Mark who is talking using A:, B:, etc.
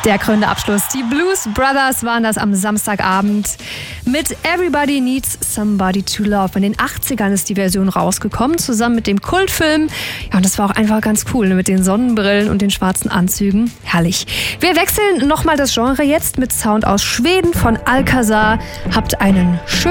A: Der krönende Abschluss. Die Blues Brothers waren das am Samstagabend mit Everybody Needs Somebody to Love. In den 80ern ist die Version rausgekommen, zusammen mit dem Kultfilm. Ja, und das war auch einfach ganz cool, mit den Sonnenbrillen und den schwarzen Anzügen. Herrlich. Wir wechseln nochmal das Genre jetzt mit Sound aus Schweden von Alcazar. Habt einen schönen